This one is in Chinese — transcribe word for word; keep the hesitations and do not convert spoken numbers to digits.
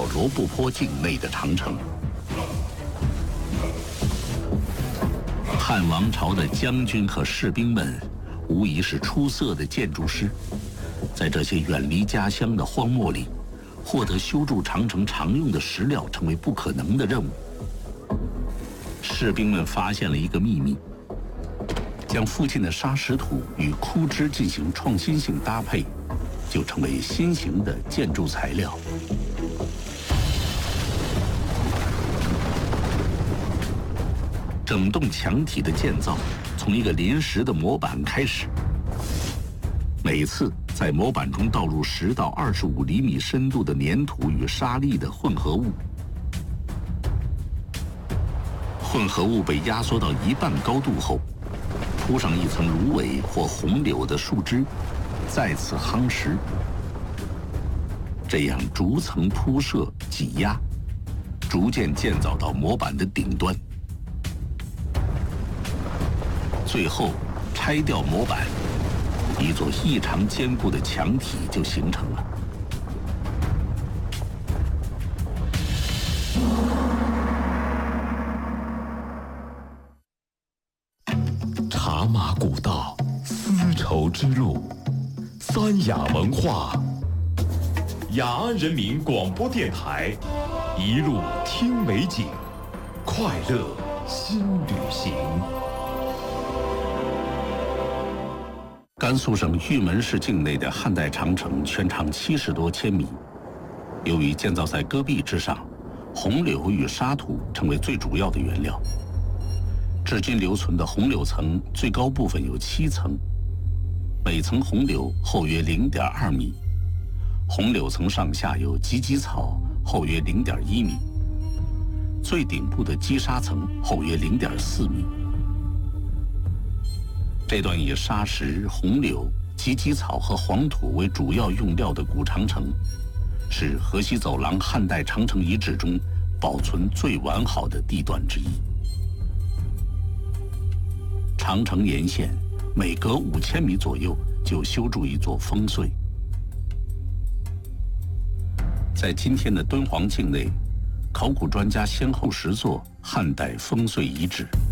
罗布泊境内的长城。汉王朝的将军和士兵们，无疑是出色的建筑师。在这些远离家乡的荒漠里，获得修筑长城常用的石料成为不可能的任务。士兵们发现了一个秘密：将附近的沙石土与枯枝进行创新性搭配，就成为新型的建筑材料。整栋墙体的建造从一个临时的模板开始，每次在模板中倒入十到二十五厘米深度的粘土与沙粒的混合物。混合物被压缩到一半高度后，铺上一层芦苇或红柳的树枝，再次夯实。这样逐层铺设、挤压，逐渐建造到模板的顶端。最后拆掉模板，一座异常坚固的墙体就形成了。 茶马古道，丝绸之路，三雅文化。雅安人民广播电台，一路听美景，快乐新旅行。 甘肃省玉门市境内的汉代长城全长七十多千米，由于建造在戈壁之上，红柳与沙土成为最主要的原料。至今留存的红柳层最高部分有七层，每层红柳厚约零点二米，红柳层上下有芨芨草，厚约零点一米，最顶部的基沙层厚约零点四米。这段以沙石、红柳、芨芨草和黄土为主要用料的古长城，是河西走廊汉代长城遗址中保存最完好的地段之一。长城沿线每隔五千米左右就修筑一座烽燧。在今天的敦煌境内，考古专家先后拾作汉代烽燧遗址。